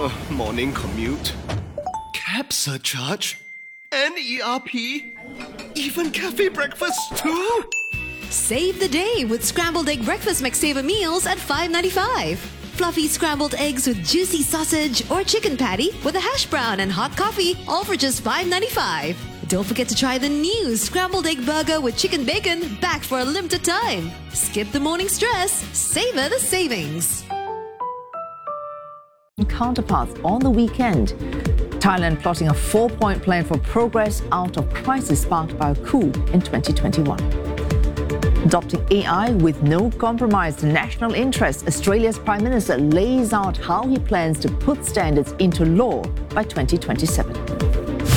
Morning commute, cab surcharge, NERP, even cafe breakfast too. Save the day with scrambled egg breakfast McSaver meals at $5.95. Fluffy scrambled eggs with juicy sausage or chicken patty with a hash brown and hot coffee, all for just $5.95. Don't forget to try the new scrambled egg burger with chicken bacon, back for a limited time. Skip the morning stress, savor the savings. Counterparts on the weekend. Thailand plotting a 4-point plan for progress out of crisis sparked by a coup in 2021. Adopting AI with no compromise to national interest, Australia's Prime Minister lays out how he plans to put standards into law by 2027.